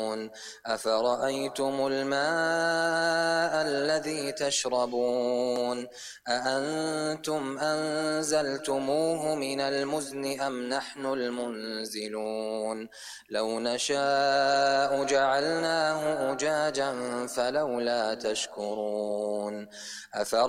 أفرأيتم الماء الذي تشربون أأنتم أنزلتموه من المزن أم نحن المنزلون لو نشاء جعلناه أجاجا فلولا تشكرون